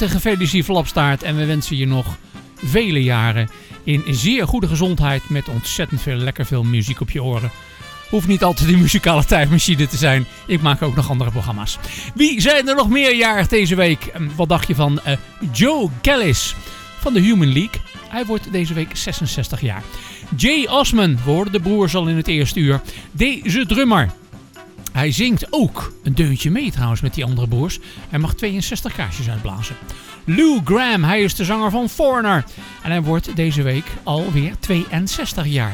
harte gefeliciteerd Flapstaart. En we wensen je nog vele jaren in zeer goede gezondheid met ontzettend lekker veel muziek op je oren. Hoeft niet altijd die muzikale tijdmachine te zijn. Ik maak ook nog andere programma's. Wie zijn er nog meer jarig deze week? Wat dacht je van Joe Gillis van de Human League? Hij wordt deze week 66 jaar. Jay Osman, we hoorden de broers al in het eerste uur. Deze drummer. Hij zingt ook een deuntje mee trouwens met die andere broers. Hij mag 62 kaarsjes uitblazen. Lou Gramm, hij is de zanger van Foreigner. En hij wordt deze week alweer 62 jaar.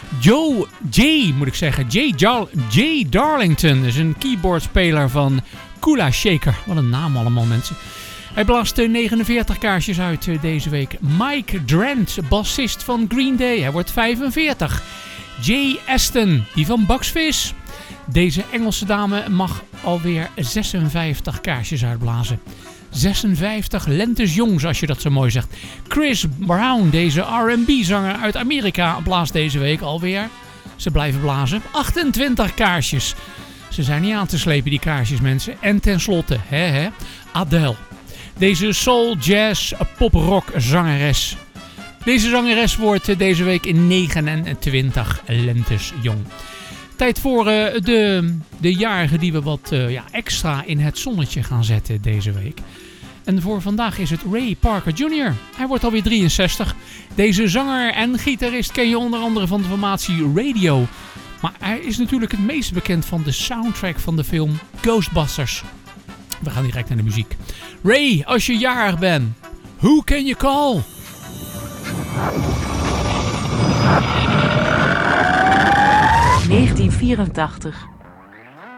Jay Darlington is een keyboardspeler van Kula Shaker. Wat een naam allemaal mensen. Hij blaast 49 kaarsjes uit deze week. Mike Drent, bassist van Green Day. Hij wordt 45. Jay Aston, die van Bucks Fizz. Deze Engelse dame mag alweer 56 kaarsjes uitblazen. 56 lentes jongs, als je dat zo mooi zegt. Chris Brown, deze R&B-zanger uit Amerika, blaast deze week alweer. Ze blijven blazen. 28 kaarsjes. Ze zijn niet aan te slepen, die kaarsjes, mensen. En tenslotte, Adele. Deze soul, jazz, pop-rock zangeres. Deze zangeres wordt deze week in 29 lentes jong. Tijd voor de jarigen die we wat extra in het zonnetje gaan zetten deze week. En voor vandaag is het Ray Parker Jr. Hij wordt alweer 63. Deze zanger en gitarist ken je onder andere van de formatie Radio. Maar hij is natuurlijk het meest bekend van de soundtrack van de film Ghostbusters. We gaan direct naar de muziek. Ray, als je jarig bent, who can you call? ...1984.